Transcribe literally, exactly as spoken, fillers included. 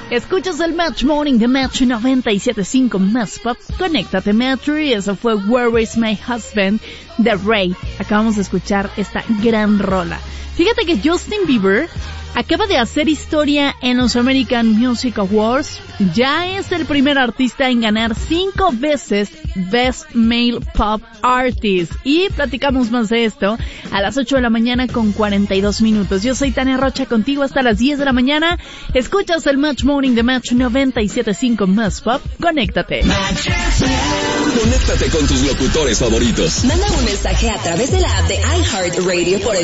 Escuchas el Match Morning de Match noventa y siete punto cinco más pop. Conéctate, Metro, y eso fue Where Is My Husband de Ray. Acabamos de escuchar esta gran rola. Fíjate que Justin Bieber acaba de hacer historia en los American Music Awards. Ya es el primer artista en ganar cinco veces Best Male Pop Artist. Y platicamos más de esto a las ocho de la mañana con cuarenta y dos minutos. Yo soy Tania Rocha, contigo hasta las diez de la mañana. Escuchas el Match Morning de Match noventa y siete punto cinco más pop. Conéctate. Conéctate con tus locutores favoritos. Manda un mensaje a través de la app de iHeartRadio por el